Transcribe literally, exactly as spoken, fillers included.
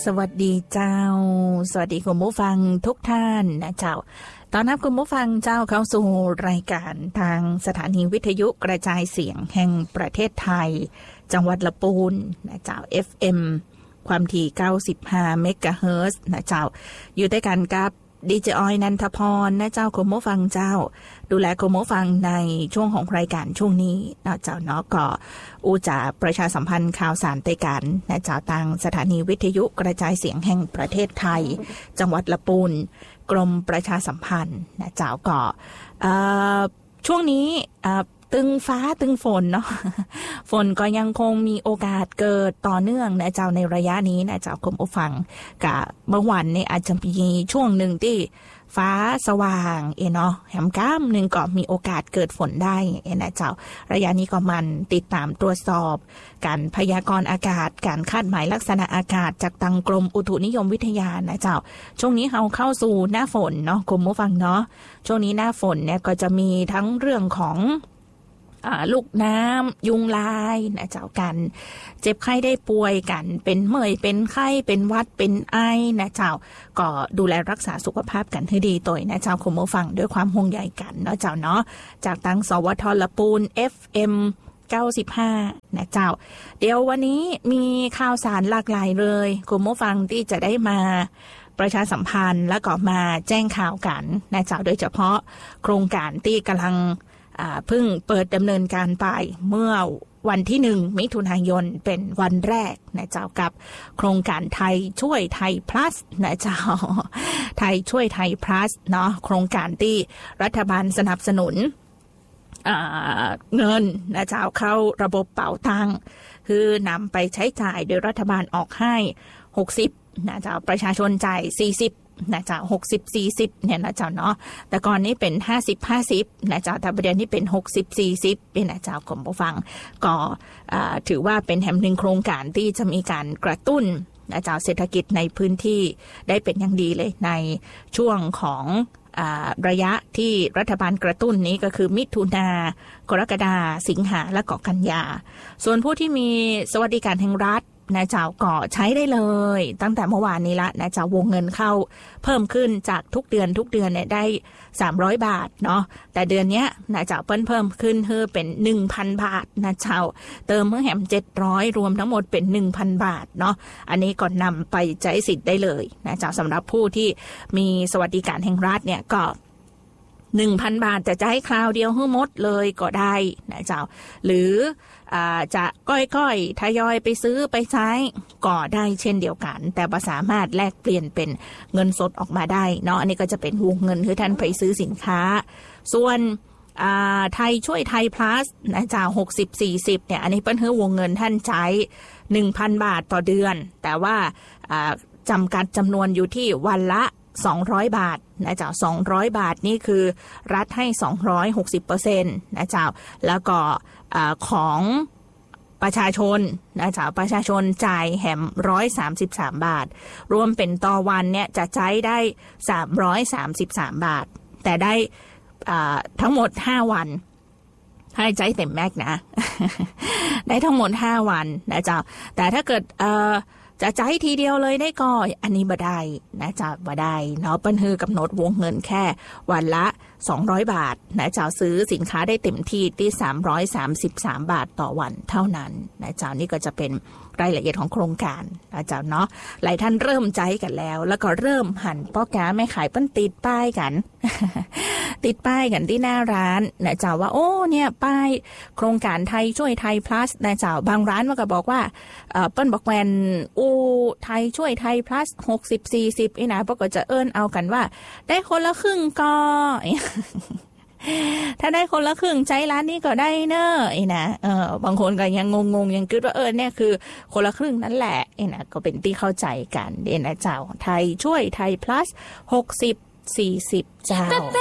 สวัสดีเจ้าสวัสดีคุณผู้ฟังทุกท่านนะเจ้าตอนรับคุณผู้ฟังเจ้าเข้าสู่รายการทางสถานีวิทยุกระจายเสียงแห่งประเทศไทยจังหวัดลำพูนนะเจ้า เอฟ เอ็ม ความถี่เก้าสิบห้าเมกะเฮิรตซ์นะเจ้าอยู่ด้วยกันกับดีเจออยนันทพรนะเจ้าคุณผู้ฟังเจ้าดูแลคุณผู้ฟังในช่วงของรายการช่วงนี้นะเจ้าเนาะก็อูจะประชาสัมพันธ์ข่าวสารเตกันนะเจ้าทางสถานีวิทยุกระจายเสียงแห่งประเทศไทยจังหวัดลำพูนกรมประชาสัมพันธ์นะเจ้าก็ช่วงนี้ตึงฟ้าตึงฝนเนาะฝนก็ยังคงมีโอกาสเกิดต่อเนื่องนะเจ้าในระยะนี้นะเจ้าคุณผู้ฟังกับเมื่อวันนี้อาจจะมีช่วงหนึ่งที่ฟ้าสว่างเอเนาะแหมก้ามหนึ่งก็มีโอกาสเกิดฝนได้เอนะเจ้าระยะนี้ก็มันติดตามตรวจสอบการพยากรณ์อากาศการคาดหมายลักษณะอากาศจากทางกรมอุตุนิยมวิทยานะเจ้าช่วงนี้เราเข้าสู่หน้าฝนเนาะคุณผู้ฟังเนาะช่วงนี้หน้าฝนเนี่ยก็จะมีทั้งเรื่องของลูกน้ำยุงลายนะเจ้ากันเจ็บไข้ได้ป่วยกันเป็นเมื่อยเป็นไข้เป็นหวัดเป็นไอนะเจ้าก็ดูแลรักษาสุขภาพกันให้ดีตัวนะเจ้าคุณผู้ฟังด้วยความห่วงใยกันเนาะเจ้าเนาะจากทางสวทลำพูน เอฟ เอ็ม เก้าสิบห้านะเจ้าเดี๋ยววันนี้มีข่าวสารหลากหลายเลยคุณผู้ฟังที่จะได้มาประชาสัมพันธ์และก็มาแจ้งข่าวกันนะเจ้าโดยเฉพาะโครงการที่กำลังเพิ่งเปิดดำเนินการไปเมื่อวันที่หนึ่งมิถุนายนเป็นวันแรกนะเจ้ากับโครงการไทยช่วยไทย plus นะเจ้าไทยช่วยไทย plus เนาะโครงการที่รัฐบาลสนับสนุนเงินนะเจ้าเข้าระบบเป๋าตังค์คือนำไปใช้จ่ายโดยรัฐบาลออกให้หกสิบนะเจ้าประชาชนจ่ายสี่สิบนะเจ้าหกสิบ สี่สิบเนี่ยนะเจ้าเนาะแต่ก่อนนี้เป็นห้าสิบ ห้าสิบนะเจ้าแต่ประเด็นนี้เป็นหกสิบ สี่สิบเป็นนะเจ้าคุณผู้ฟังก็ถือว่าเป็นแห่งหนึ่งโครงการที่จะมีการกระตุ้นนะเจ้าเศรษฐกิจในพื้นที่ได้เป็นอย่างดีเลยในช่วงของระยะที่รัฐบาลกระตุ้นนี้ก็คือมิถุนากรกฎาสิงหาและก็กันยาส่วนผู้ที่มีสวัสดิการแห่งรัฐนะเจ้าก็ใช้ได้เลยตั้งแต่เมื่อวานนี้ละนะเจ้าวงเงินเข้าเพิ่มขึ้นจากทุกเดือนทุกเดือนเนี่ยได้สามร้อยบาทเนาะแต่เดือนเนี้ยนะเจ้าเพิ่มเพิ่มขึ้นเพื่อเป็น หนึ่งพัน บาทนะเจ้าเติมเมื่อแหมเจ็ดร้อยรวมทั้งหมดเป็น หนึ่งพัน บาทเนาะอันนี้ก็นำไปใช้สิทธิ์ได้เลยนะเจ้าสำหรับผู้ที่มีสวัสดิการแห่งรัฐเนี่ยก็หนึ่งพัน บาทจะจะให้คราวเดียวให้หมดเลยก็ได้นะเจ้าหรือจะก้อยๆทยอยไปซื้อไปใช้ก็ได้เช่นเดียวกันแต่บ่สามารถแลกเปลี่ยนเป็นเงินสดออกมาได้เนาะอันนี้ก็จะเป็นวงเงินที่ท่านไปซื้อสินค้าส่วนไทยช่วยไทย plus นะเจ้าหกสิบ สี่สิบเนี่ยอันนี้เป็นวงเงินท่านใช้ หนึ่งพัน บาทต่อเดือนแต่ว่าจำกัดจำนวนอยู่ที่วันละสองร้อยบาทนะเจ้าสองร้อยบาทนี่คือรัฐให้สองร้อยหกสิบเปอร์เซ็นต์นะเจ้าแล้วก็ของประชาชนนะเจ้าประชาชนจ่ายแหมหนึ่งร้อยสามสิบสามบาทรวมเป็นต่อวันเนี่ยจะใช้ได้สามร้อยสามสิบสามบาทแต่ได้ทั้งหมดห้าวันให้ใจเต็มแม็กนะ ได้ทั้งหมดห้าวันนะเจ้าแต่ถ้าเกิดเอ่อจะจ่ายทีเดียวเลยได้ก็อันนี้บ่ได้นะจ๊ะบ่ได้เนาะเปิ้นฮือกำหนดวงเงินแค่วันละสองร้อยบาทนะจ๊ะซื้อสินค้าได้เต็มที่ที่สามร้อยสามสิบสามบาทต่อวันเท่านั้นนะจ๊ะนี่ก็จะเป็นรายละเอียดของโครงการนะจ๊ะเนาะหลายท่านเริ่มใจกันแล้วแล้วก็เริ่มหันพ่อค้าแม่ขายเปิ้นติดป้ายกัน ติดป้ายกันที่หน้าร้านนะจ๊ะว่าโอ้เนี่ยป้ายโครงการไทยช่วยไทย plus นะจ๊ะบางร้านมันก็บอกว่าเอ่อเปิ้นบอกแวนอู้ไทยช่วยไทย plus หกสิบ สี่สิบอีนะพวกก็จะเอิ้นเอากันว่าได้คนละครึ่งก็ถ้าได้คนละครึ่งใจร้านนี้ก็ได้เนอะไอ้นะเออบางคนก็ยังงงๆยังคิดว่าเออเนี่ยคือคนละครึ่งนั่นแหละไอ้นะก็เป็นที่เข้าใจกันเด่นนะเจ้าไทยช่วยไทย plus หกสิบ สี่สิบเจ้า